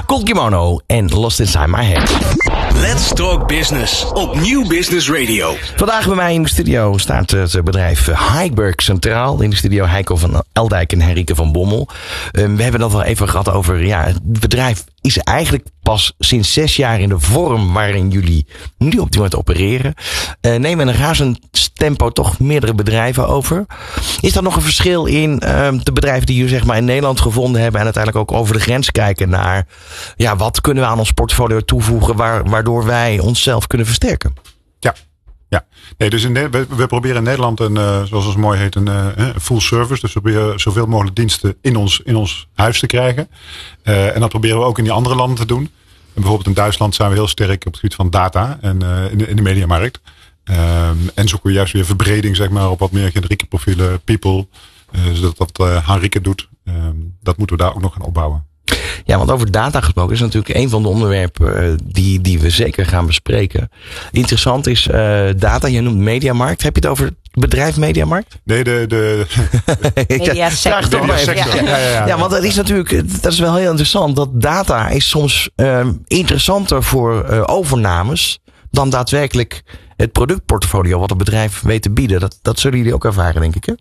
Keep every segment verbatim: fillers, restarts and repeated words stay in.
Cold Kimono en Lost Inside My Head. Let's Talk Business op Nieuw Business Radio. Vandaag bij mij in de studio staat het bedrijf Hyberg centraal. In de studio Heiko van Eldijk en Henrike van Bommel. Um, we hebben het al even gehad over, ja, het bedrijf is eigenlijk pas sinds zes jaar in de vorm waarin jullie nu op dit moment opereren. Uh, nemen een razend tempo toch meerdere bedrijven over. Is er nog een verschil in uh, de bedrijven die jullie zeg maar in Nederland gevonden hebben en uiteindelijk ook over de grens kijken naar, ja, wat kunnen we aan ons portfolio toevoegen waar, waardoor wij onszelf kunnen versterken? Ja. Ja, nee, dus in de, we, we proberen in Nederland een, uh, zoals het mooi heet, een uh, full service. Dus we proberen zoveel mogelijk diensten in ons, in ons huis te krijgen. Uh, en dat proberen we ook in die andere landen te doen. En bijvoorbeeld in Duitsland zijn we heel sterk op het gebied van data en uh, in, de, in de mediamarkt. Um, en zoeken we juist weer verbreding, zeg maar, op wat meer generieke profielen, people. Uh, zodat dat uh, Henrike doet. Um, dat moeten we daar ook nog gaan opbouwen. Ja, want over data gesproken is natuurlijk een van de onderwerpen uh, die, die we zeker gaan bespreken. Interessant is uh, data, je noemt Mediamarkt. Heb je het over het bedrijf Mediamarkt? Nee, de... de, de Mediasector. Mediasector. Ja. Ja, ja, ja, ja, want dat is natuurlijk, dat is wel heel interessant. Dat data is soms uh, interessanter voor uh, overnames dan daadwerkelijk het productportfolio wat het bedrijf weet te bieden. Dat, dat zullen jullie ook ervaren, denk ik, hè?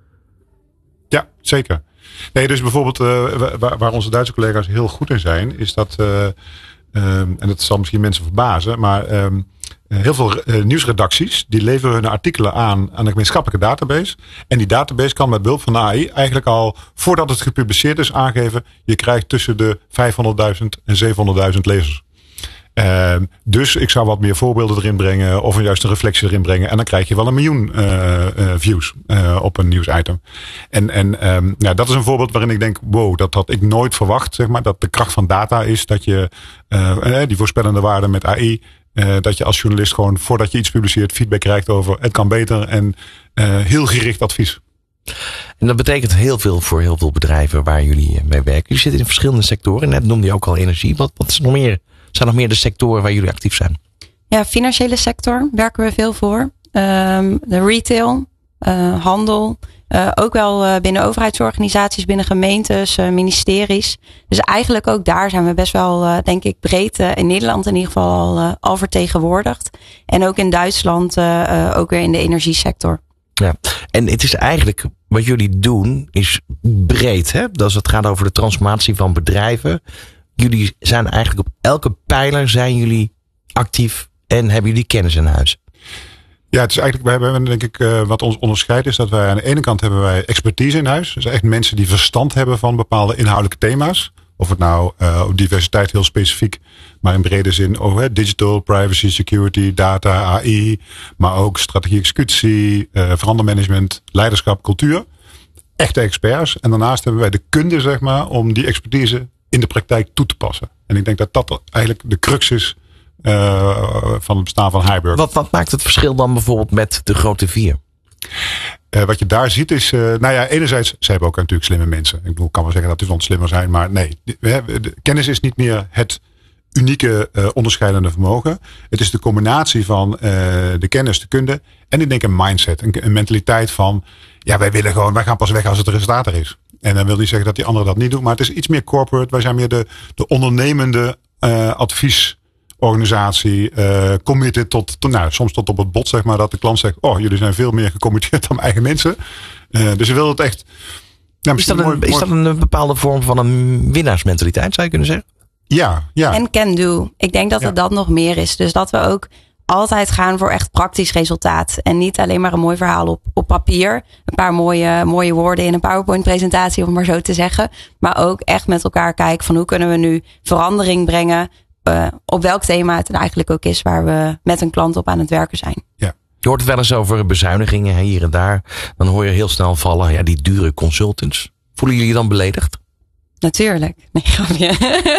Ja, zeker. Nee, dus bijvoorbeeld uh, waar, waar onze Duitse collega's heel goed in zijn, is dat, uh, um, en dat zal misschien mensen verbazen, maar um, heel veel uh, nieuwsredacties die leveren hun artikelen aan aan een gemeenschappelijke database. En die database kan met behulp van de A I eigenlijk al, voordat het gepubliceerd is, aangeven, je krijgt tussen de vijfhonderdduizend en zevenhonderdduizend lezers. Uh, dus ik zou wat meer voorbeelden erin brengen of een juiste reflectie erin brengen. En dan krijg je wel een miljoen uh, uh, views uh, op een nieuwsitem. En, en um, ja, dat is een voorbeeld waarin ik denk, wow, dat had ik nooit verwacht. Zeg maar, dat de kracht van data is dat je uh, die voorspellende waarde met A I, uh, dat je als journalist gewoon voordat je iets publiceert feedback krijgt over het kan beter en uh, heel gericht advies. En dat betekent heel veel voor heel veel bedrijven waar jullie mee werken. Jullie zitten in verschillende sectoren. Net noemde je ook al energie. Wat, wat is nog meer? Zijn nog meer de sectoren waar jullie actief zijn? Ja, financiële sector werken we veel voor. Um, de retail, uh, handel. Uh, ook wel uh, binnen overheidsorganisaties, binnen gemeentes, uh, ministeries. Dus eigenlijk ook daar zijn we best wel, uh, denk ik, breed uh, in Nederland in ieder geval al, uh, al vertegenwoordigd. En ook in Duitsland, uh, uh, ook weer in de energiesector. Ja, en het is eigenlijk, wat jullie doen, is breed. Hè? Als het gaat over de transformatie van bedrijven. Jullie zijn eigenlijk op elke pijler zijn jullie actief en hebben jullie kennis in huis. Ja, het is eigenlijk, wij hebben denk ik, uh, wat ons onderscheidt is dat wij aan de ene kant hebben wij expertise in huis. Dus echt mensen die verstand hebben van bepaalde inhoudelijke thema's. Of het nou uh, op diversiteit heel specifiek, maar in brede zin over uh, digital, privacy, security, data, A I. Maar ook strategie, executie, uh, verandermanagement, leiderschap, cultuur. Echte experts. En daarnaast hebben wij de kunde, zeg maar, om die expertise in de praktijk toe te passen. En ik denk dat dat eigenlijk de crux is uh, van het bestaan van Hyberg. Wat, wat maakt het verschil dan bijvoorbeeld met de grote vier? Uh, wat je daar ziet is, uh, nou ja, enerzijds, ze hebben ook natuurlijk slimme mensen. Ik bedoel, kan wel zeggen dat die van slimmer zijn, maar nee. We hebben, de kennis is niet meer het unieke uh, onderscheidende vermogen. Het is de combinatie van uh, de kennis, de kunde en ik denk een mindset, een, een mentaliteit van, ja, wij willen gewoon, wij gaan pas weg als het resultaat er is. En dan wil niet zeggen dat die anderen dat niet doen. Maar het is iets meer corporate. Wij zijn meer de, de ondernemende uh, adviesorganisatie. Uh, committed tot, tot, nou, soms tot op het bot, zeg maar. Dat de klant zegt, oh, jullie zijn veel meer gecommitteerd dan mijn eigen mensen. Uh, dus we willen het echt. Nou, is dat, een, mooi, is mooi... dat een bepaalde vorm van een winnaarsmentaliteit, zou je kunnen zeggen? Ja, ja. En can do. Ik denk dat ja. het dat nog meer is. Dus dat we ook altijd gaan voor echt praktisch resultaat. En niet alleen maar een mooi verhaal op, op papier. Een paar mooie, mooie woorden in een PowerPoint presentatie, om het maar zo te zeggen. Maar ook echt met elkaar kijken van hoe kunnen we nu verandering brengen. Uh, op welk thema het eigenlijk ook is waar we met een klant op aan het werken zijn. Ja. Je hoort het wel eens over bezuinigingen hier en daar. Dan hoor je heel snel vallen, ja, die dure consultants. Voelen jullie je dan beledigd? Natuurlijk. Nee, grapje.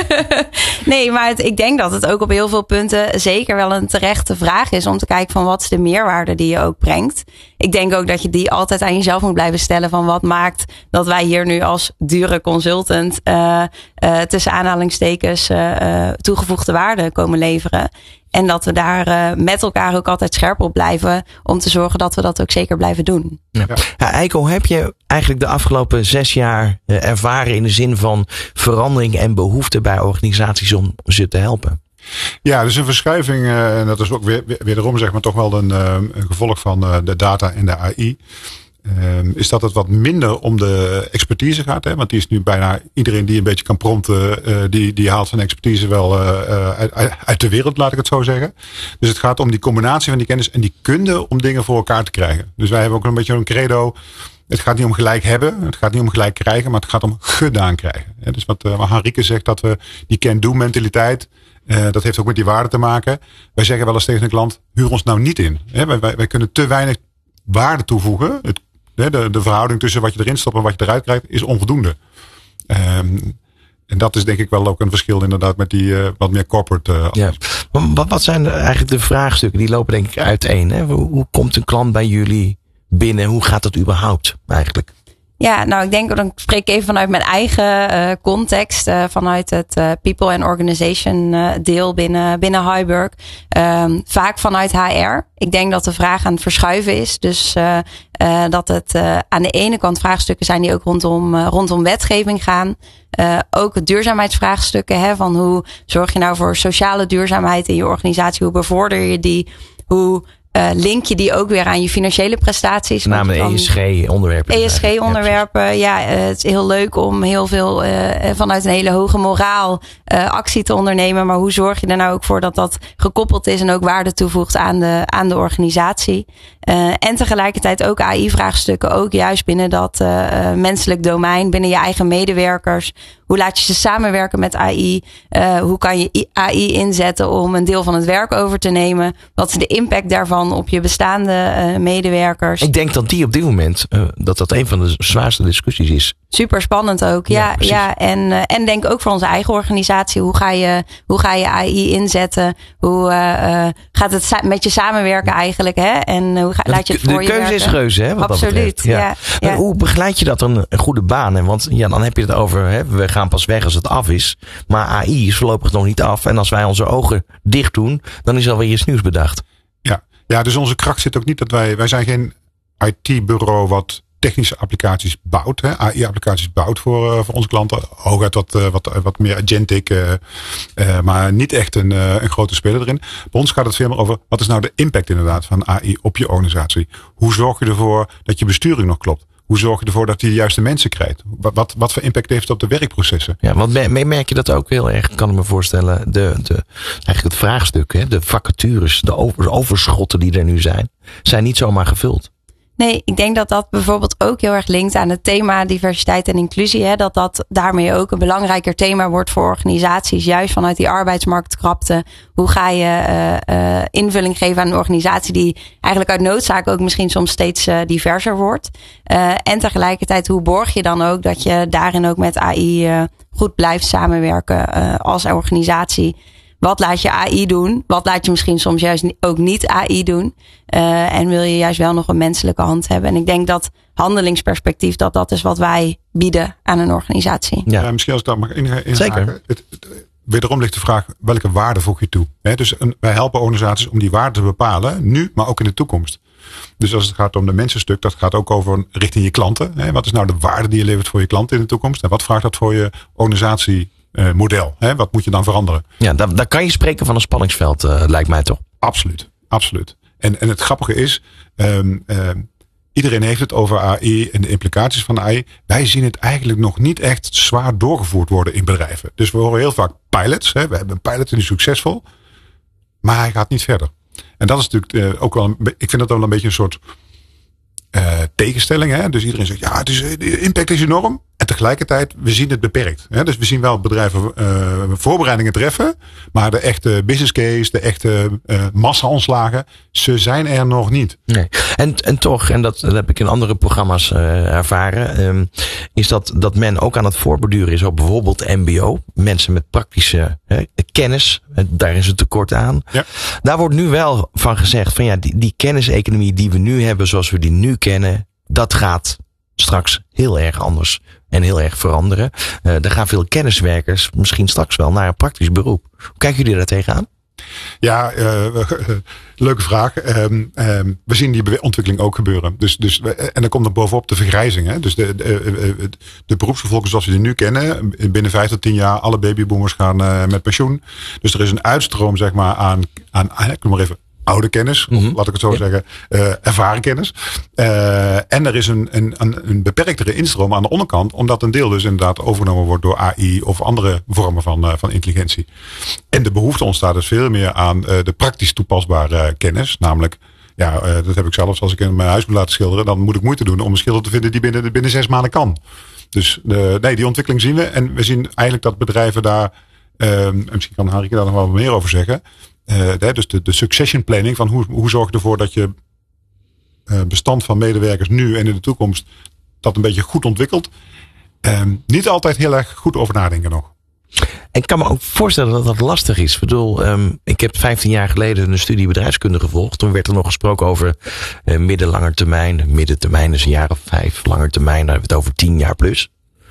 Nee, maar het, ik denk dat het ook op heel veel punten zeker wel een terechte vraag is om te kijken van wat is de meerwaarde die je ook brengt. Ik denk ook dat je die altijd aan jezelf moet blijven stellen van wat maakt dat wij hier nu als dure consultant uh, uh, tussen aanhalingstekens uh, uh, toegevoegde waarde komen leveren. En dat we daar uh, met elkaar ook altijd scherp op blijven. Om te zorgen dat we dat ook zeker blijven doen. Ja. Ja, Eiko, heb je eigenlijk de afgelopen zes jaar uh, ervaren in de zin van verandering en behoefte bij organisaties om ze te helpen? Ja, dus een verschuiving. Uh, en dat is ook weer, wederom zeg maar toch wel een, uh, een gevolg van uh, de data en de A I. Uh, is dat het wat minder om de expertise gaat. Hè? Want die is nu bijna iedereen die een beetje kan prompten. Uh, die, die haalt zijn expertise wel uh, uit, uit de wereld, laat ik het zo zeggen. Dus het gaat om die combinatie van die kennis en die kunde om dingen voor elkaar te krijgen. Dus wij hebben ook een beetje een credo. Het gaat niet om gelijk hebben. Het gaat niet om gelijk krijgen. Maar het gaat om gedaan krijgen. Hè? Dus wat, uh, wat Henrike zegt, dat we die can-do mentaliteit. Uh, dat heeft ook met die waarde te maken. Wij zeggen wel eens tegen een klant, huur ons nou niet in. Hè? Wij, wij, wij kunnen te weinig waarde toevoegen. Het De, de verhouding tussen wat je erin stopt en wat je eruit krijgt is onvoldoende. Um, en dat is denk ik wel ook een verschil inderdaad met die uh, wat meer corporate. Uh, ja. Wat, wat zijn eigenlijk de vraagstukken? Die lopen denk ik uiteen. Hè? Hoe, hoe komt een klant bij jullie binnen? Hoe gaat dat überhaupt eigenlijk? Ja, nou ik denk, dan spreek ik even vanuit mijn eigen uh, context. Uh, vanuit het uh, people and organization uh, deel binnen, binnen Hyberg. Um, vaak vanuit H R. Ik denk dat de vraag aan het verschuiven is. Dus uh, uh, dat het uh, aan de ene kant vraagstukken zijn die ook rondom, uh, rondom wetgeving gaan. Uh, ook duurzaamheidsvraagstukken. Hè, van hoe zorg je nou voor sociale duurzaamheid in je organisatie? Hoe bevorder je die? Hoe Uh, link je die ook weer aan je financiële prestaties. Namelijk E S G-onderwerpen. E S G-onderwerpen, ja, ja uh, het is heel leuk om heel veel uh, vanuit een hele hoge moraal uh, actie te ondernemen. Maar hoe zorg je er nou ook voor dat dat gekoppeld is en ook waarde toevoegt aan de, aan de organisatie? Uh, en tegelijkertijd ook A I-vraagstukken, ook juist binnen dat uh, uh, menselijk domein, binnen je eigen medewerkers. Hoe laat je ze samenwerken met A I? Uh, hoe kan je A I inzetten om een deel van het werk over te nemen? Wat is de impact daarvan op je bestaande uh, medewerkers? Ik denk dat die op dit moment, uh, dat dat een van de zwaarste discussies is. Super spannend ook, ja. ja, ja. En, uh, en denk ook voor onze eigen organisatie. Hoe ga je, hoe ga je A I inzetten? Hoe uh, uh, gaat het sa- met je samenwerken eigenlijk? Hè? En hoe ga, laat je het voor de je keuze werken? is reuze, hè? Wat Absoluut, dat betreft. Ja. Ja, ja. Maar hoe begeleid je dat dan een goede baan? Hè? Want ja, dan heb je het over, hè, we gaan pas weg als het af is. Maar A I is voorlopig nog niet af. En als wij onze ogen dicht doen, dan is alweer iets nieuws bedacht. Ja, ja, dus onze kracht zit ook niet dat wij, wij zijn geen I T-bureau wat technische applicaties bouwt. Hè, A I-applicaties bouwt voor, uh, voor onze klanten. Hooguit wat, uh, wat, wat meer agentic. Uh, uh, maar niet echt een, uh, een grote speler erin. Bij ons gaat het veel meer over, wat is nou de impact inderdaad van A I op je organisatie? Hoe zorg je ervoor dat je besturing nog klopt? Hoe zorg je ervoor dat je de juiste mensen krijgt? Wat, wat, wat voor impact heeft het op de werkprocessen? Ja, want merk je dat ook heel erg, kan ik me voorstellen. De, de, eigenlijk het vraagstuk, hè, de vacatures, de overschotten die er nu zijn, zijn niet zomaar gevuld. Nee, ik denk dat dat bijvoorbeeld ook heel erg linkt aan het thema diversiteit en inclusie. Hè? Dat dat daarmee ook een belangrijker thema wordt voor organisaties. Juist vanuit die arbeidsmarktkrapte. Hoe ga je uh, uh, invulling geven aan een organisatie die eigenlijk uit noodzaak ook misschien soms steeds uh, diverser wordt. Uh, en tegelijkertijd hoe borg je dan ook dat je daarin ook met A I uh, goed blijft samenwerken uh, als organisatie. Wat laat je A I doen? Wat laat je misschien soms juist ook niet A I doen? Uh, en wil je juist wel nog een menselijke hand hebben? En ik denk dat handelingsperspectief, dat dat is wat wij bieden aan een organisatie. Ja, ja misschien als ik dat mag inhaken. Zeker. Het, het, wederom ligt de vraag, welke waarde voeg je toe? He, dus een, wij helpen organisaties om die waarde te bepalen, nu, maar ook in de toekomst. Dus als het gaat om de mensenstuk, dat gaat ook over richting je klanten. He, wat is nou de waarde die je levert voor je klanten in de toekomst? En wat vraagt dat voor je organisatie? Uh, model. Hè? Wat moet je dan veranderen? Ja, daar, daar kan je spreken van een spanningsveld, uh, lijkt mij toch? Absoluut, absoluut. En, en het grappige is, um, um, iedereen heeft het over A I en de implicaties van A I. Wij zien het eigenlijk nog niet echt zwaar doorgevoerd worden in bedrijven. Dus we horen heel vaak pilots. Hè? We hebben een pilot en die is succesvol. Maar hij gaat niet verder. En dat is natuurlijk uh, ook wel, een, ik vind dat wel een beetje een soort uh, tegenstelling. Hè? Dus iedereen zegt, ja, het is, de impact is enorm. En tegelijkertijd, we zien het beperkt. Hè? Dus we zien wel bedrijven uh, voorbereidingen treffen. Maar de echte business case, de echte uh, massa-ontslagen, ze zijn er nog niet. Nee. En, en toch, en dat, dat heb ik in andere programma's uh, ervaren, um, is dat, dat men ook aan het voorborduren is op bijvoorbeeld M B O. Mensen met praktische uh, kennis, daar is het tekort aan. Ja. Daar wordt nu wel van gezegd, van ja, die, die kenniseconomie die we nu hebben, zoals we die nu kennen, dat gaat straks heel erg anders. en heel erg veranderen. Uh, daar gaan veel kenniswerkers misschien straks wel naar een praktisch beroep. Hoe kijken jullie daar tegenaan? Ja, uh, uh, leuke vraag. Um, um, we zien die ontwikkeling ook gebeuren. Dus, dus, en dan komt er bovenop de vergrijzing. Hè? Dus de, de, de, de beroepsbevolking zoals we die nu kennen. Binnen vijf tot tien jaar, alle babyboomers gaan uh, met pensioen. Dus er is een uitstroom zeg maar, aan, aan ik noem maar even, oude kennis, mm-hmm. of laat ik het zo ja. zeggen, uh, ervaren kennis. Uh, en er is een, een, een beperktere instroom aan de onderkant, omdat een deel dus inderdaad overgenomen wordt door A I of andere vormen van, uh, van intelligentie. En de behoefte ontstaat dus veel meer aan uh, de praktisch toepasbare kennis, namelijk, ja, uh, dat heb ik zelfs als ik in mijn huis moet laten schilderen, dan moet ik moeite doen om een schilder te vinden die binnen, binnen zes maanden kan. Dus uh, nee, die ontwikkeling zien we en we zien eigenlijk dat bedrijven daar, uh, en misschien kan Harike daar nog wel meer over zeggen. Uh, dus de, de succession planning van hoe, hoe zorg je ervoor dat je uh, bestand van medewerkers nu en in de toekomst dat een beetje goed ontwikkelt. Um, niet altijd heel erg goed over nadenken nog. En ik kan me ook voorstellen dat dat lastig is. Ik bedoel, um, ik heb vijftien jaar geleden een studie bedrijfskunde gevolgd. Toen werd er nog gesproken over uh, midden-langer termijn. Middentermijn is een jaar of vijf. Langer termijn, daar hebben we het over tien jaar plus.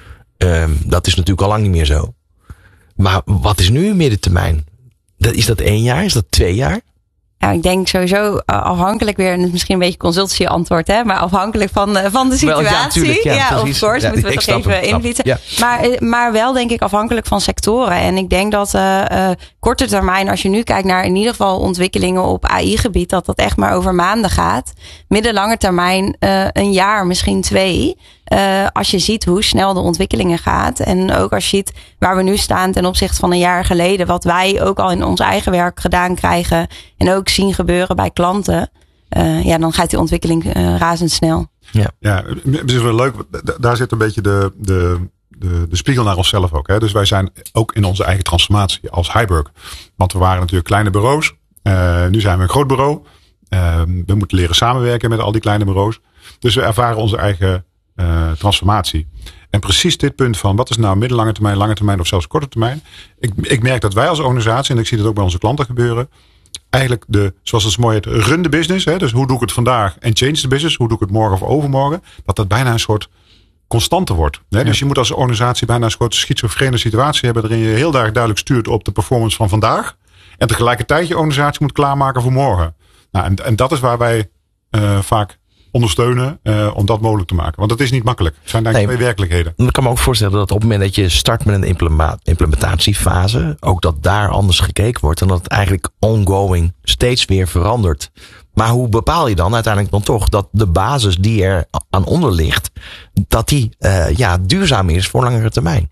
Um, dat is natuurlijk al lang niet meer zo. Maar wat is nu middentermijn? Is dat één jaar? Is dat twee jaar? Nou, ik denk sowieso afhankelijk weer, en het is misschien een beetje consultancy antwoord, hè, maar afhankelijk van, van de situatie. Wel, ja, tuurlijk, ja, ja of course, ja, moeten we toch even invlieten. Ja. Maar, maar wel denk ik afhankelijk van sectoren. En ik denk dat uh, uh, korte termijn, als je nu kijkt naar in ieder geval ontwikkelingen op A I-gebied, dat dat echt maar over maanden gaat. Middellange termijn uh, een jaar, misschien twee. Uh, als je ziet hoe snel de ontwikkelingen gaat. En ook als je ziet waar we nu staan ten opzichte van een jaar geleden. Wat wij ook al in ons eigen werk gedaan krijgen. En ook zien gebeuren bij klanten. Uh, ja, dan gaat die ontwikkeling uh, razendsnel. Ja, ja, het is wel leuk. Daar zit een beetje de, de, de, de spiegel naar onszelf ook. Hè? Dus wij zijn ook in onze eigen transformatie als Hyberg. Want we waren natuurlijk kleine bureaus. Uh, nu zijn we een groot bureau. Uh, we moeten leren samenwerken met al die kleine bureaus. Dus we ervaren onze eigen Uh, transformatie. En precies dit punt van wat is nou middellange termijn, lange termijn of zelfs korte termijn. Ik, ik merk dat wij als organisatie, en ik zie dat ook bij onze klanten gebeuren, eigenlijk de, zoals het mooi heet, run the business. Hè, dus hoe doe ik het vandaag en change the business. Hoe doe ik het morgen of overmorgen. Dat dat bijna een soort constante wordt. Hè? Ja. Dus je moet als organisatie bijna een soort schizofrene situatie hebben waarin je heel erg duidelijk stuurt op de performance van vandaag. En tegelijkertijd je organisatie moet klaarmaken voor morgen. Nou, en, en dat is waar wij uh, vaak ondersteunen uh, om dat mogelijk te maken. Want dat is niet makkelijk. Het zijn eigenlijk nee, twee werkelijkheden. Ik kan me ook voorstellen dat op het moment dat je start met een implementatiefase, ook dat daar anders gekeken wordt en dat het eigenlijk ongoing steeds weer verandert. Maar hoe bepaal je dan uiteindelijk dan toch dat de basis die er aan onder ligt, dat die uh, ja, duurzaam is voor langere termijn?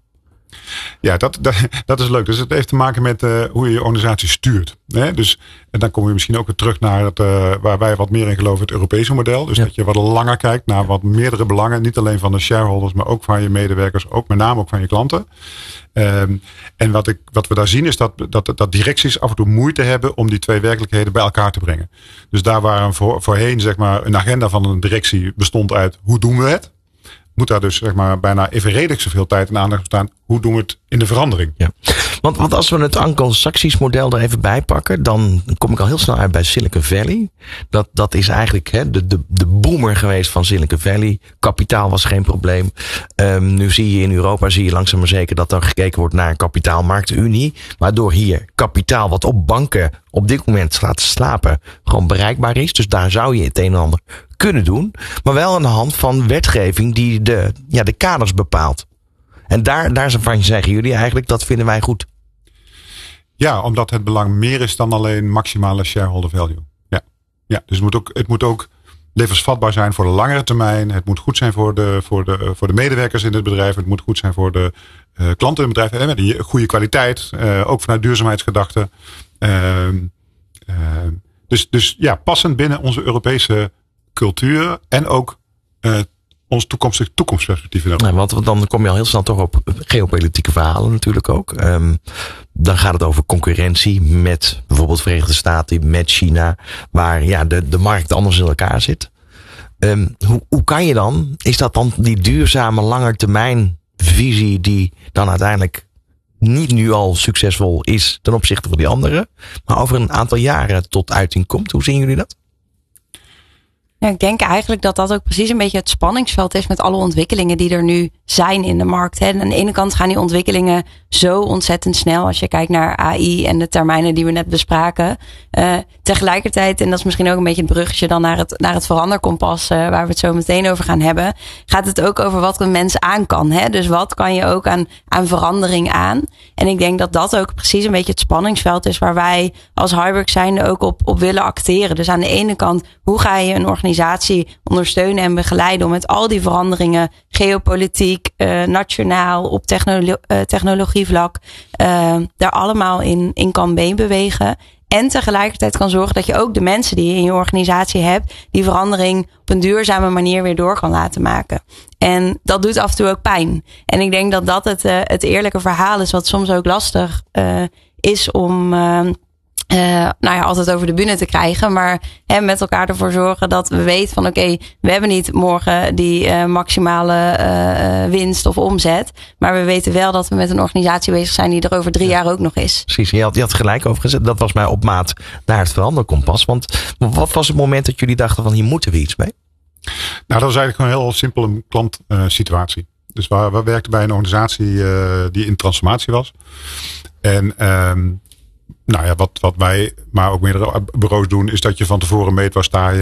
Ja, dat, dat, dat is leuk. Dus het heeft te maken met uh, hoe je je organisatie stuurt. Hè? Dus, en dan kom je misschien ook weer terug naar het, uh, waar wij wat meer in geloven, het Europese model. Dus ja. dat je wat langer kijkt naar wat meerdere belangen. Niet alleen van de shareholders, maar ook van je medewerkers. Ook met name ook van je klanten. Um, en wat, ik, wat we daar zien is dat, dat, dat directies af en toe moeite hebben om die twee werkelijkheden bij elkaar te brengen. Dus daar waar een voor, voorheen zeg maar, een agenda van een directie bestond uit hoe doen we het. Moet daar dus zeg maar bijna evenredig zoveel tijd en aandacht staan. Hoe doen we het in de verandering? Ja. Want, want als we het Anglo-Saxisch model er even bij pakken, dan kom ik al heel snel uit bij Silicon Valley. Dat, dat is eigenlijk hè, de, de, de boomer geweest van Silicon Valley. Kapitaal was geen probleem. Um, nu zie je in Europa, zie je langzaam maar zeker dat er gekeken wordt naar een kapitaalmarktunie. Waardoor hier kapitaal wat op banken op dit moment laat slapen gewoon bereikbaar is. Dus daar zou je het een en ander kunnen doen. Maar wel aan de hand van wetgeving die de, ja, de kaders bepaalt. En daar, daar zeggen jullie eigenlijk, dat vinden wij goed. Ja, omdat het belang meer is dan alleen maximale shareholder value. Ja, ja dus het moet ook, het moet ook levensvatbaar zijn voor de langere termijn. Het moet goed zijn voor de, voor de, voor de medewerkers in het bedrijf. Het moet goed zijn voor de uh, klanten in het bedrijf. En met een goede kwaliteit, uh, ook vanuit duurzaamheidsgedachten. Uh, uh, dus, dus ja, passend binnen onze Europese cultuur en ook uh, ons toekomstig toekomstperspectief. Ja, want dan kom je al heel snel toch op geopolitieke verhalen natuurlijk ook. Um, dan gaat het over concurrentie met bijvoorbeeld Verenigde Staten, met China, waar ja, de, de markt anders in elkaar zit. Um, hoe, hoe kan je dan, is dat dan die duurzame langetermijn visie die dan uiteindelijk niet nu al succesvol is ten opzichte van die anderen, maar over een aantal jaren tot uiting komt? Hoe zien jullie dat? Ja, ik denk eigenlijk dat dat ook precies een beetje het spanningsveld is met alle ontwikkelingen die er nu zijn in de markt. Hè. En aan de ene kant gaan die ontwikkelingen zo ontzettend snel als je kijkt naar A I en de termijnen die we net bespraken. Uh, tegelijkertijd, en dat is misschien ook een beetje het bruggetje dan naar het, naar het veranderkompas, uh, waar we het zo meteen over gaan hebben, gaat het ook over wat een mens aan kan. Hè. Dus wat kan je ook aan, aan verandering aan? En ik denk dat dat ook precies een beetje het spanningsveld is waar wij als Hyberx zijnde ook op, op willen acteren. Dus aan de ene kant, hoe ga je een organisatie ondersteunen en begeleiden om met al die veranderingen, geopolitiek, uh, nationaal, op technolo- uh, technologievlak, uh, daar allemaal in, in kan meebewegen. En tegelijkertijd kan zorgen dat je ook de mensen die je in je organisatie hebt, die verandering op een duurzame manier weer door kan laten maken. En dat doet af en toe ook pijn. En ik denk dat dat het, uh, het eerlijke verhaal is, wat soms ook lastig uh, is om Uh, Uh, nou ja, altijd over de bühne te krijgen. Maar hè, met elkaar ervoor zorgen dat we weten van oké, okay, we hebben niet morgen die uh, maximale uh, winst of omzet. Maar we weten wel dat we met een organisatie bezig zijn die er over drie ja. jaar ook nog is. Precies, je had, je had gelijk over gezet. Dat was mij op maat naar het veranderkompas. Want wat was het moment dat jullie dachten van hier moeten we iets mee? Nou, dat was eigenlijk gewoon heel simpel een klantsituatie. Uh, dus we, we werkten bij een organisatie uh, die in transformatie was. En um, Nou ja, wat, wat wij, maar ook meerdere bureaus doen, is dat je van tevoren meet waar sta je